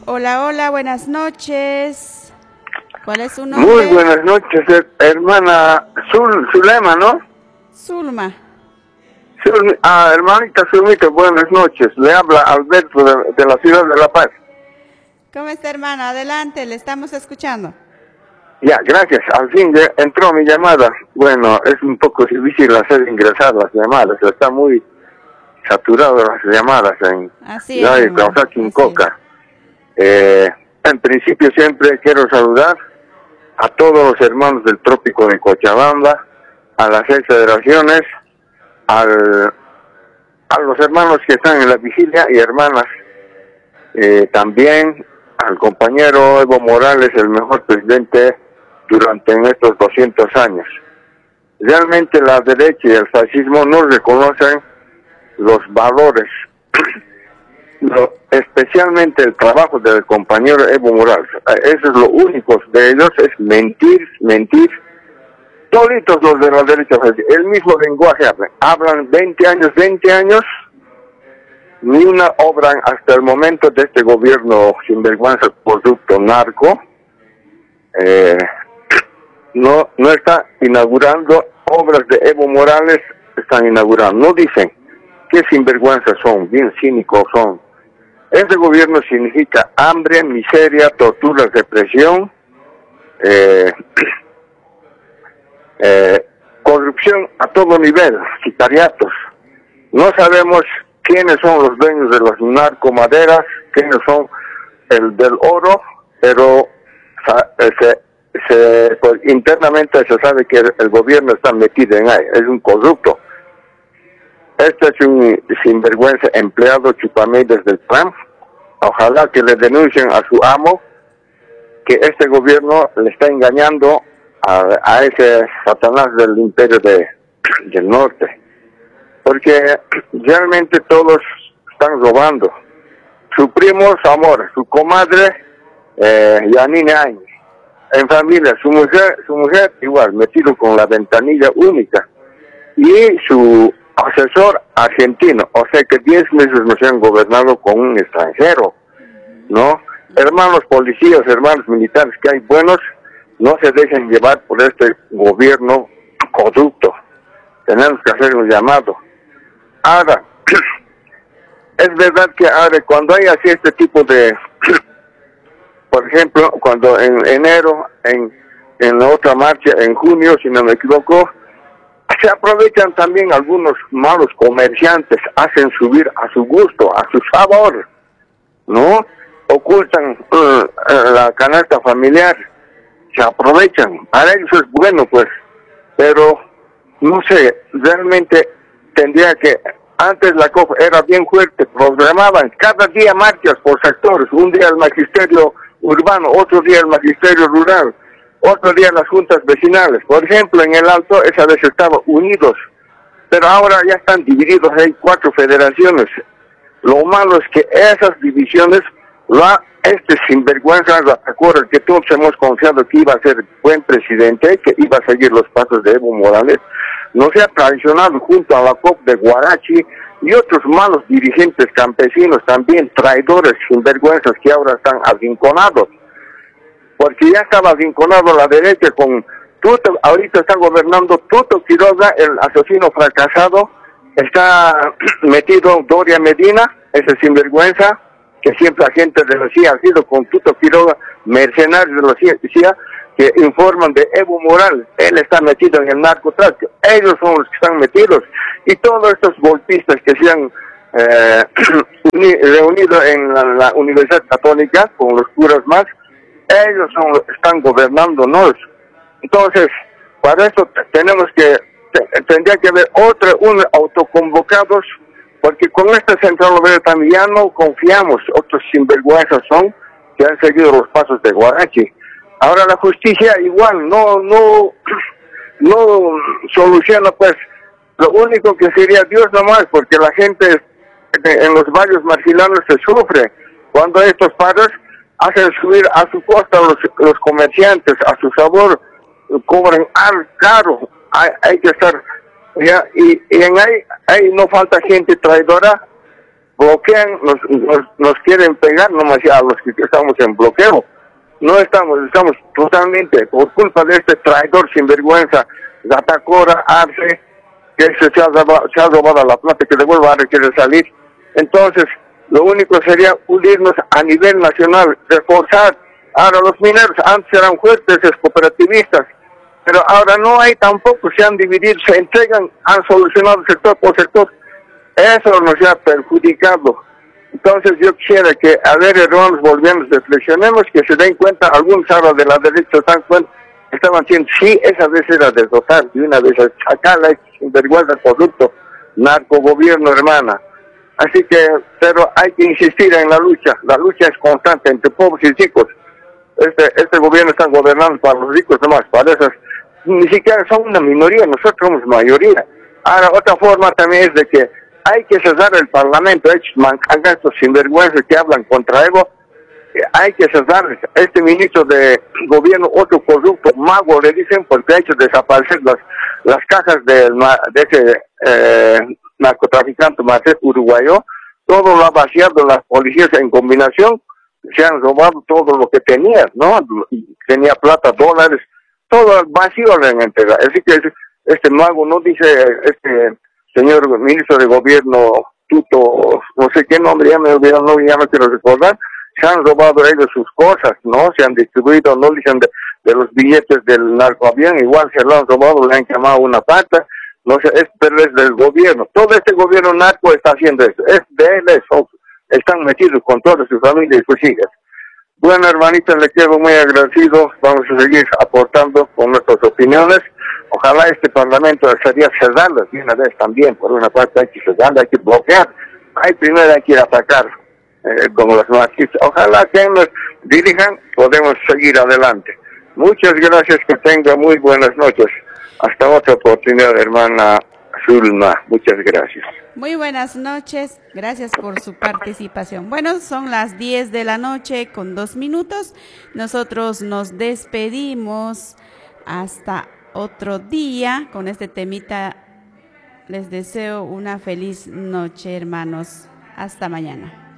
Hola, hola, buenas noches. ¿Cuál es su nombre? Muy buenas noches, hermana Zulema, ¿no? Zulma. Hermanita Zulmita, buenas noches. Le habla Alberto de la ciudad de La Paz. ¿Cómo está, hermano? Adelante, le estamos escuchando. Ya, gracias. Al fin ya entró mi llamada. Bueno, es un poco difícil hacer ingresar las llamadas. Está muy saturado las llamadas en Así es, Kawasaki, en Coca. En principio siempre quiero saludar a todos los hermanos del trópico de Cochabamba, a las 6 federaciones, a los hermanos que están en la vigilia y hermanas, también al compañero Evo Morales, el mejor presidente durante estos 200 años. Realmente la derecha y el fascismo no reconocen los valores, especialmente el trabajo del compañero Evo Morales. Eso es lo único de ellos, es mentir. Toditos los de la derecha, el mismo lenguaje hablan 20 años, ni una obra hasta el momento de este gobierno sinvergüenza, corrupto, narco, no está inaugurando obras de Evo Morales, están inaugurando, no dicen qué sinvergüenzas son, bien cínicos son. Este gobierno significa hambre, miseria, tortura, represión, corrupción a todo nivel, sicariatos. No sabemos quiénes son los dueños de las narcomaderas, quiénes son el del oro, pero pues, internamente se sabe que el gobierno está metido en ahí, es un corrupto. Este es un sinvergüenza empleado chupamedias del plan. Ojalá que le denuncien a su amo que este gobierno le está engañando a ese Satanás del imperio del norte. Porque realmente todos están robando. Su primo Zamora, su comadre Yanine Áñez. En familia, su mujer igual, metido con la ventanilla única. Y su asesor argentino, o sea que 10 meses nos han gobernado con un extranjero, ¿no? Hermanos policías, hermanos militares que hay buenos, no se dejen llevar por este gobierno corrupto. Tenemos que hacer un llamado. Ahora, es verdad que ahora cuando hay así este tipo de, por ejemplo, cuando en enero, en la otra marcha, en junio, si no me equivoco, se aprovechan también algunos malos comerciantes, hacen subir a su gusto, a su favor, ¿no? Ocultan la canasta familiar, se aprovechan. Para ellos es bueno, pues, pero no sé, realmente tendría que, antes la COP era bien fuerte, programaban cada día marchas por sectores, un día el magisterio urbano, otro día el magisterio rural, otro día las juntas vecinales. Por ejemplo, en el Alto esa vez estaban unidos, pero ahora ya están divididos, hay 4 federaciones. Lo malo es que esas divisiones, este sinvergüenza, recuerda que todos hemos confiado que iba a ser buen presidente, que iba a seguir los pasos de Evo Morales, no se ha traicionado junto a la COP de Guarachi y otros malos dirigentes campesinos también, traidores, sinvergüenzas que ahora están arrinconados. Porque ya estaba vinculado la derecha con Tuto, ahorita está gobernando Tuto Quiroga, el asesino fracasado, está metido Doria Medina, ese sinvergüenza, que siempre la gente de la CIA ha sido con Tuto Quiroga, mercenarios de la CIA, que informan de Evo Morales, él está metido en el narcotráfico, ellos son los que están metidos, y todos estos golpistas que se han reunido en la Universidad Católica, con los curas más, ellos están gobernándonos. Entonces, para eso tendría que haber un autoconvocados, porque con esta central obrera también ya no confiamos, otros sinvergüenzas son que han seguido los pasos de Guarachi. Ahora la justicia igual no soluciona, pues lo único que sería Dios nomás, porque la gente en los barrios marginales se sufre cuando estos padres hacen subir a su costa los comerciantes, a su sabor, cobran caro, hay que estar, ya, y en ahí no falta gente traidora, bloquean, nos quieren pegar nomás a los que estamos en bloqueo. No estamos totalmente, por culpa de este traidor sinvergüenza, Gatacora, Arce, que se ha robado la plata, que de vuelva a quiere salir. Entonces, lo único sería unirnos a nivel nacional, reforzar. Ahora los mineros antes eran fuertes, cooperativistas, pero ahora no hay tampoco, se han dividido, se entregan, han solucionado sector por sector. Eso nos ha perjudicado. Entonces yo quisiera que, a ver, hermanos, volvemos, reflexionemos, que se den cuenta, algunos ahora de la derecha estaban diciendo, sí, esa vez era derrotar, y una vez sacarla, sinvergüenza corrupto, narcogobierno, hermana. Así que, pero hay que insistir en la lucha es constante entre pobres y ricos. Este gobierno está gobernando para los ricos nomás, para esas, ni siquiera son una minoría, nosotros somos mayoría. Ahora, otra forma también es de que hay que cesar el parlamento, estos sinvergüenzas que hablan contra Evo, hay que cesarles. Este ministro de gobierno, otro corrupto, mago le dicen, porque ha hecho desaparecer las cajas de ese narcotraficante Marcel uruguayo, todo lo ha vaciado las policías en combinación, se han robado todo lo que tenía, ¿no? Tenía plata, dólares, todo vacío le han entregado. Así que este mago no dice, señor ministro de gobierno, Tuto, no sé qué nombre, ya me olvidó, ya no quiero recordar, se han robado ellos sus cosas, ¿no? Se han distribuido, no dicen de los billetes del narcoavión, igual se lo han robado, le han quemado una pata, no sé, pero es del gobierno. Todo este gobierno narco está haciendo eso, es de él, están metidos con toda su familia y sus hijas. Bueno, hermanita, le quedo muy agradecido, vamos a seguir aportando con nuestras opiniones. Ojalá este parlamento sería cerrarlo de una vez también. Por una parte hay que cerrarlo, hay que bloquear. Primero hay que ir a atacar como los marxistas. Ojalá que nos dirijan, podemos seguir adelante. Muchas gracias, que tenga muy buenas noches. Hasta otra oportunidad, hermana Zulma. Muchas gracias. Muy buenas noches, gracias por su participación. Bueno, son las 10 de la noche con 2 minutos. Nosotros nos despedimos hasta otro día con este temita. Les deseo una feliz noche, hermanos. Hasta mañana.